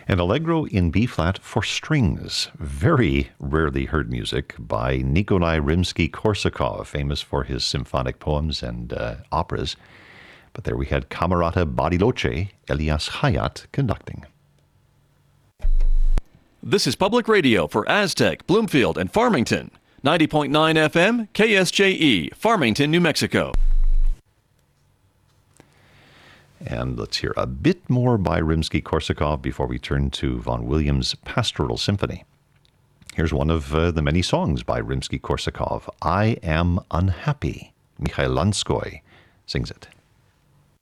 And Allegro in B-flat for strings. Very rarely heard music by Nikolai Rimsky-Korsakov, famous for his symphonic poems and operas. But there we had Camerata Bariloche, Elias Hayat conducting. This is Public Radio for Aztec, Bloomfield, and Farmington. 90.9 FM, KSJE, Farmington, New Mexico. And let's hear a bit more by Rimsky-Korsakov before we turn to Vaughan Williams' Pastoral Symphony. Here's one of the many songs by Rimsky-Korsakov, I Am Unhappy. Mikhail Lanskoy sings it.